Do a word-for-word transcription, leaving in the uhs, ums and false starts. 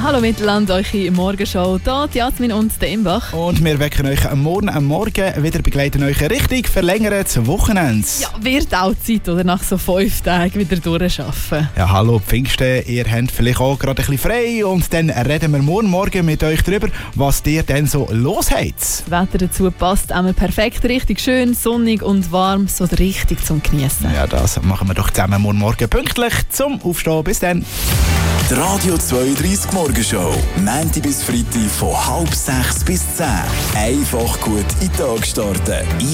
Hallo Mittelland, eure Morgenshow. Hier Jasmin und Steinbach. Und wir wecken euch am Morgen am Morgen wieder, begleiten euch richtig verlängertes Wochenende. Ja, wird auch Zeit, oder nach so fünf Tagen wieder durcharbeiten. Ja, hallo Pfingsten, ihr habt vielleicht auch gerade ein bisschen frei und dann reden wir morgen Morgen mit euch darüber, was ihr denn so los habt. Das Wetter dazu passt einmal perfekt, richtig schön, sonnig und warm, so richtig zum Genießen. Ja, das machen wir doch zusammen morgen Morgen pünktlich zum Aufstehen. Bis dann. Die Radio zweiunddreißig Morgenshow. Montag bis Freitag von halb sechs bis zehn. Einfach gut in den Tag starten.